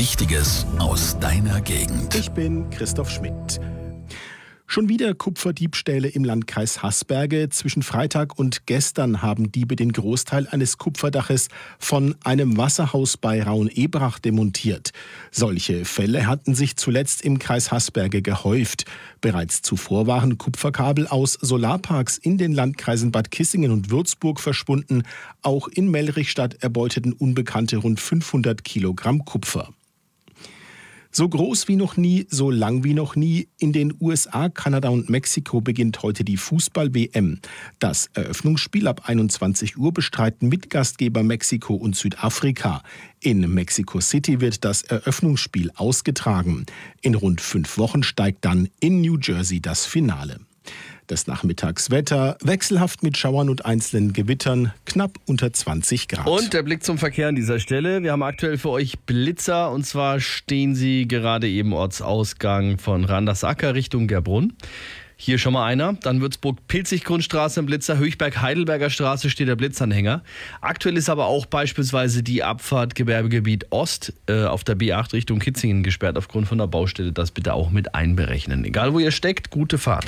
Wichtiges aus deiner Gegend. Ich bin Christoph Schmidt. Schon wieder Kupferdiebstähle im Landkreis Haßberge. Zwischen Freitag und gestern haben Diebe den Großteil eines Kupferdaches von einem Wasserhaus bei Raun-Ebrach demontiert. Solche Fälle hatten sich zuletzt im Kreis Haßberge gehäuft. Bereits zuvor waren Kupferkabel aus Solarparks in den Landkreisen Bad Kissingen und Würzburg verschwunden. Auch in Mellrichstadt erbeuteten Unbekannte rund 500 Kilogramm Kupfer. So groß wie noch nie, so lang wie noch nie. In den USA, Kanada und Mexiko beginnt heute die Fußball-WM. Das Eröffnungsspiel ab 21 Uhr bestreiten Mitgastgeber Mexiko und Südafrika. In Mexico City wird das Eröffnungsspiel ausgetragen. In rund 5 Wochen steigt dann in New Jersey das Finale. Das Nachmittagswetter wechselhaft mit Schauern und einzelnen Gewittern, knapp unter 20 Grad. Und der Blick zum Verkehr an dieser Stelle. Wir haben aktuell für euch Blitzer, und zwar stehen sie gerade eben Ortsausgang von Randersacker Richtung Gerbrunn. Hier schon mal einer. Dann Würzburg-Pilzig-Grundstraße im Blitzer, Höchberg-Heidelberger Straße steht der Blitzanhänger. Aktuell ist aber auch beispielsweise die Abfahrt Gewerbegebiet Ost auf der B8 Richtung Kitzingen gesperrt aufgrund von der Baustelle. Das bitte auch mit einberechnen. Egal wo ihr steckt, gute Fahrt.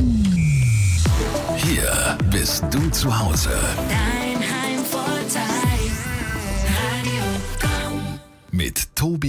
Hier bist du zu Hause. Dein Heimvorteil. Radio Komm. Mit Tobi